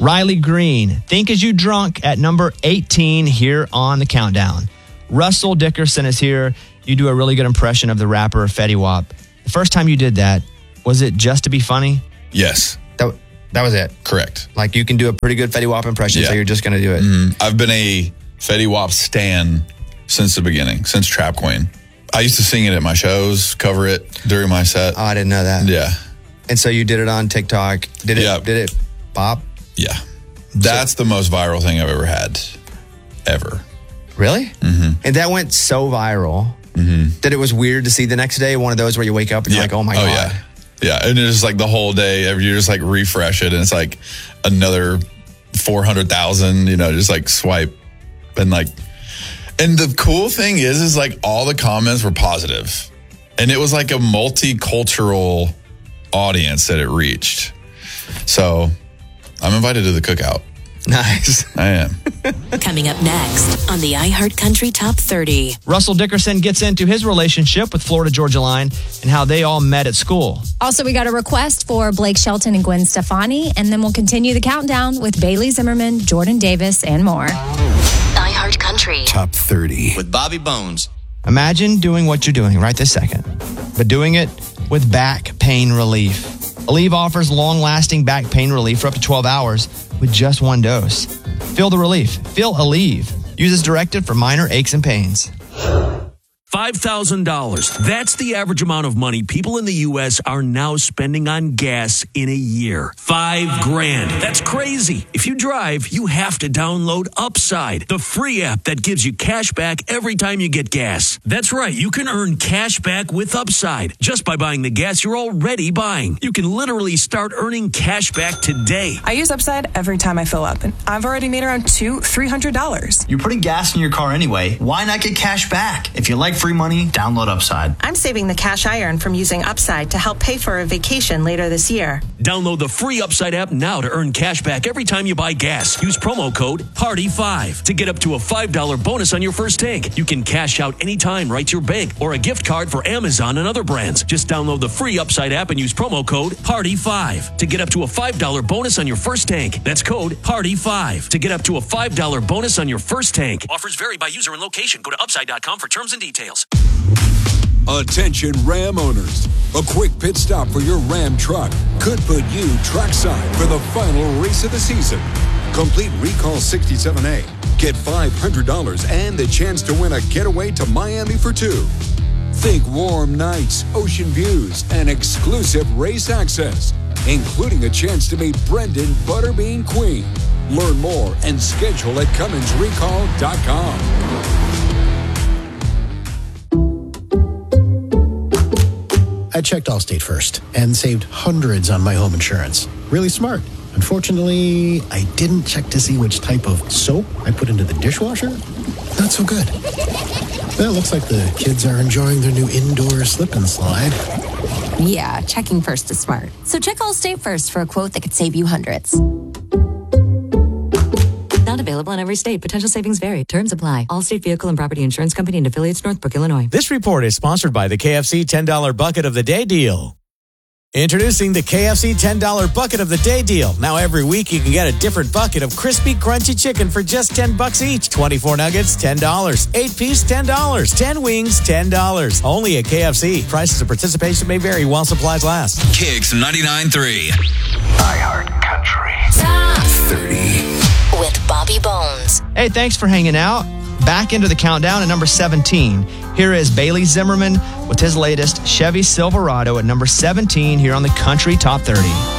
Riley Green, Think As You Drunk at number 18 here on the countdown. Russell Dickerson is here. You do a really good impression of the rapper Fetty Wap. The first time you did that, was it just to be funny? Yes. That was it? Correct. Like you can do a pretty good Fetty Wap impression, so you're just going to do it? Mm-hmm. I've been a Fetty Wap stan since the beginning, since Trap Queen. I used to sing it at my shows, cover it during my set. Oh, I didn't know that. Yeah. And so you did it on TikTok. Did it pop? Yeah. That's the most viral thing I've ever had. Ever. Really? Mm-hmm. And that went so viral that it was weird to see the next day, one of those where you wake up and you're like, oh my God. Yeah. Yeah. And it's just like the whole day, you just like refresh it and it's like another 400,000, just like swipe. And the cool thing is like all the comments were positive. And it was like a multicultural audience that it reached. So I'm invited to the cookout. Nice. I am. Coming up next on the iHeartCountry Top 30. Russell Dickerson gets into his relationship with Florida Georgia Line and how they all met at school. Also, we got a request for Blake Shelton and Gwen Stefani, and then we'll continue the countdown with Bailey Zimmerman, Jordan Davis, and more. iHeartCountry Top 30 with Bobby Bones. Imagine doing what you're doing right this second, but doing it with back pain relief. Aleve offers long-lasting back pain relief for up to 12 hours with just one dose. Feel the relief. Feel Aleve. Use as directed for minor aches and pains. $5,000. That's the average amount of money people in the U.S. are now spending on gas in a year. $5,000. That's crazy. If you drive, you have to download Upside, the free app that gives you cash back every time you get gas. That's right. You can earn cash back with Upside just by buying the gas you're already buying. You can literally start earning cash back today. I use Upside every time I fill up, and I've already made around $300. You're putting gas in your car anyway. Why not get cash back? If you like free money, download Upside. I'm saving the cash I earn from using Upside to help pay for a vacation later this year. Download the free Upside app now to earn cash back every time you buy gas. Use promo code PARTY5 to get up to a $5 bonus on your first tank. You can cash out anytime right to your bank or a gift card for Amazon and other brands. Just download the free Upside app and use promo code PARTY5 to get up to a $5 bonus on your first tank. That's code PARTY5 to get up to a $5 bonus on your first tank. Offers vary by user and location. Go to upside.com for terms and details. Attention Ram owners. A quick pit stop for your Ram truck could put you trackside for the final race of the season. Complete Recall 67A. Get $500 and the chance to win a getaway to Miami for two. Think warm nights, ocean views, and exclusive race access, including a chance to meet Brendan Butterbean Queen. Learn more and schedule at CumminsRecall.com. I checked Allstate first and saved hundreds on my home insurance. Really smart. Unfortunately, I didn't check to see which type of soap I put into the dishwasher. Not so good. Well, it looks like the kids are enjoying their new indoor slip and slide. Yeah, checking first is smart. So check Allstate first for a quote that could save you hundreds. Not available in every state. Potential savings vary. Terms apply. Allstate Vehicle and Property Insurance Company and affiliates, Northbrook, Illinois. This report is sponsored by the KFC $10 Bucket of the Day deal. Introducing the KFC $10 Bucket of the Day deal. Now every week you can get a different bucket of crispy, crunchy chicken for just $10 each. 24 nuggets, $10. 8-piece, $10. 10 wings, $10. Only at KFC. Prices of participation may vary while supplies last. Kicks 99.3. iHeartCountry. Top 30. With Bobby Bones. Hey, thanks for hanging out. Back into the countdown at number 17. Here is Bailey Zimmerman with his latest Chevy Silverado at number 17 here on the Country Top 30.